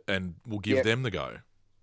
and we'll give them the go.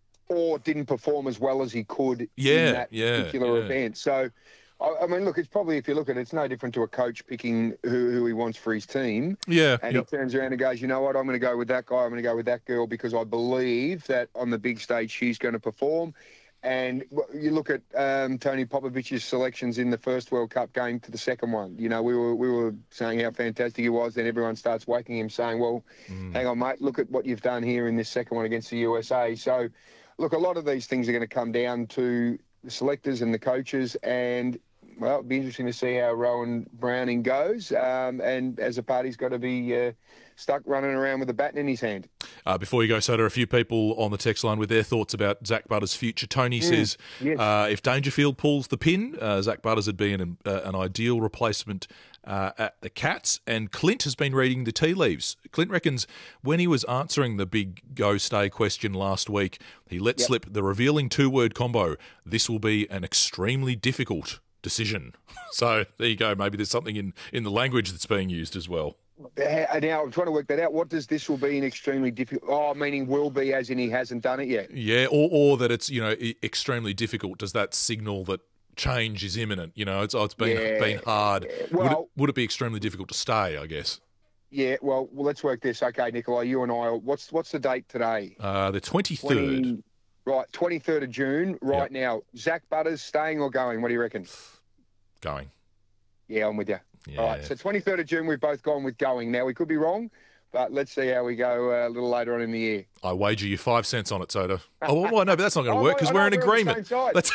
Or didn't perform as well as he could in that particular event. So, I mean, look, it's probably, if you look at it, it's no different to a coach picking who he wants for his team. Yeah. And he turns around and goes, you know what, I'm going to go with that guy, I'm going to go with that girl because I believe that on the big stage she's going to perform. And you look at Tony Popovic's selections in the first World Cup game to the second one. You know, we were saying how fantastic he was. Then everyone starts waking him, saying, well, hang on, mate, look at what you've done here in this second one against the USA. So, look, a lot of these things are going to come down to the selectors and the coaches. And, well, it'll be interesting to see how Rowan Browning goes. And as a part, he's got to be stuck running around with a baton in his hand. Before you go, Soda, a few people on the text line with their thoughts about Zach Butters' future. Tony says, if Dangerfield pulls the pin, Zach Butters would be an ideal replacement at the Cats. And Clint has been reading the tea leaves. Clint reckons when he was answering the big go-stay question last week, he let slip the revealing two-word combo, this will be an extremely difficult decision. So there you go. Maybe there's something in the language that's being used as well. Now, I'm trying to work that out. What does this will be an extremely difficult... Oh, meaning will be as in he hasn't done it yet? Yeah, or that it's, extremely difficult. Does that signal that change is imminent? It's been hard. Well, would it be extremely difficult to stay, I guess? Yeah, well, let's work this. Okay, Nikolai, you and I, what's the date today? The 23rd. Right, 23rd of June. Right now, Zach Butters staying or going? What do you reckon? Going. Yeah, I'm with you. Yeah. All right, so 23rd of June, we've both gone with going. Now, we could be wrong, but let's see how we go a little later on in the year. I wager you 5 cents on it, Soda. Oh, well, no, but that's not going to work because we're in agreement.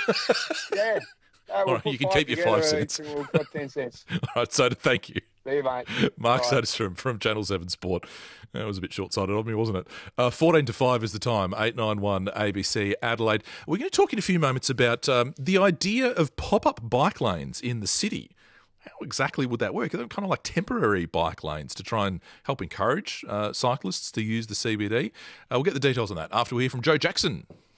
Yeah. All right, you can keep your 5 cents. We've got 10 cents. All right, Soda, thank you. See you, mate. Mark Soderstrom from Channel 7 Sport. That was a bit short-sighted of me, wasn't it? 14 to 5 is the time, 891 ABC Adelaide. We're going to talk in a few moments about the idea of pop-up bike lanes in the city. How exactly would that work? Are they kind of like temporary bike lanes to try and help encourage cyclists to use the CBD? We'll get the details on that after we hear from Joe Jackson.